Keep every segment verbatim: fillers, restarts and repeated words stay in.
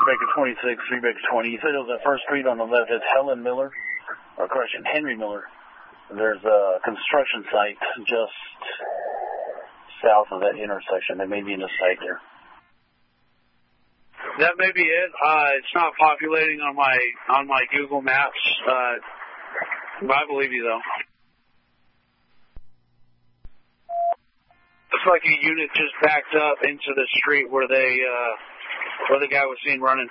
Baker twenty-six, three Baker twenty. You said it was that first street on the left. It's Helen Miller, or correction, Henry Miller. There's a construction site just south of that intersection. There may be a site there. That may be it. Uh, it's not populating on my on my Google Maps. Uh, but I believe you, though. Looks like a unit just backed up into the street where they uh, where the guy was seen running.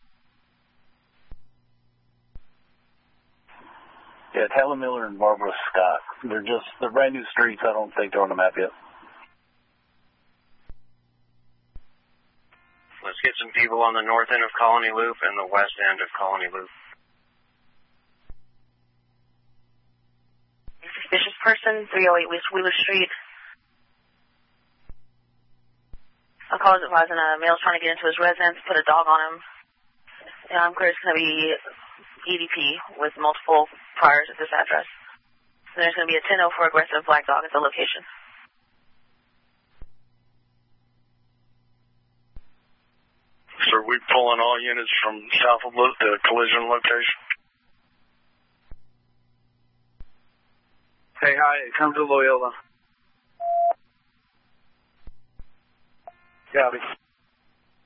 Yeah, it's Helen Miller and Barbara Scott. They're just, they're brand new streets. I don't think they're on the map yet. Let's get some people on the north end of Colony Loop and the west end of Colony Loop. Suspicious person, three oh eight West Wheeler Street. A call is advising a male's trying to get into his residence, put a dog on him. Um, There's going to be E D P with multiple priors at this address. And there's going to be a ten oh for aggressive black dog at the location. So are we pulling all units from south of the collision location? Hey, hi, come to Loyola. Copy.